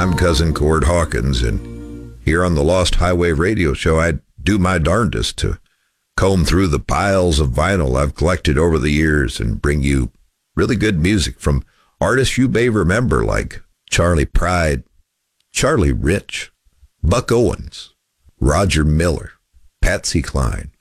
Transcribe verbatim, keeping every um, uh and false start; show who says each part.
Speaker 1: I'm Cousin Cord Hawkins, and here on the Lost Highway Radio Show, I do my darndest to comb through the piles of vinyl I've collected over the years and bring you really good music from artists you may remember, like Charlie Pride, Charlie Rich, Buck Owens, Roger Miller, Patsy Cline,